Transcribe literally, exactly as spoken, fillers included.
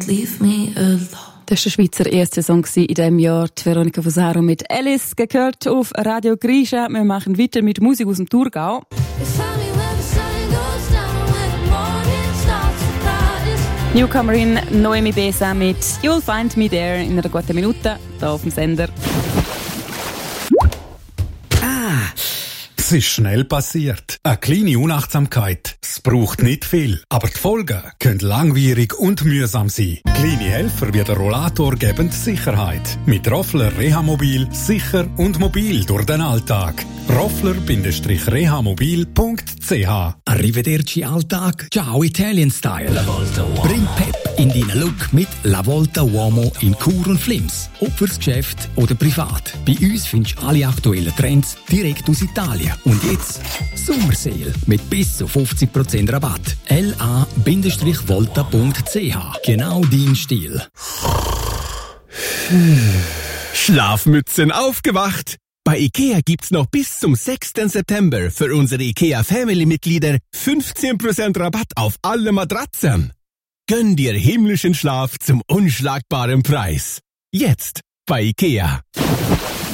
Leave me alone. Das war der Schweizer erste Song in diesem Jahr. Die Veronica Fusaro mit Alice, gehört auf Radio Grisha. Wir machen weiter mit Musik aus dem Thurgau. Newcomerin Noemi Besa mit You'll Find Me There in einer guten Minute, hier auf dem Sender. Ah, es ist schnell passiert. Eine kleine Unachtsamkeit. Es braucht nicht viel, aber die Folgen können langwierig und mühsam sein. Kleine Helfer wie der Rollator geben Sicherheit. Mit Roffler Rehamobil sicher und mobil durch den Alltag. roffler Rehamobil punkt c h. Arrivederci Alltag, ciao Italian Style. La Volta Uomo. Bring Pep in deinen Look mit La Volta Uomo in Chur und Flims. Ob fürs Geschäft oder privat. Bei uns findest du alle aktuellen Trends direkt aus Italien. Und jetzt Sommersale mit bis zu fünfzig Prozent Rabatt. L A Volta punkt c h. Genau dein Stil. Schlafmützen aufgewacht! Bei IKEA gibt's noch bis zum sechsten September für unsere IKEA Family-Mitglieder fünfzehn Prozent Rabatt auf alle Matratzen. Gönn dir himmlischen Schlaf zum unschlagbaren Preis. Jetzt bei IKEA.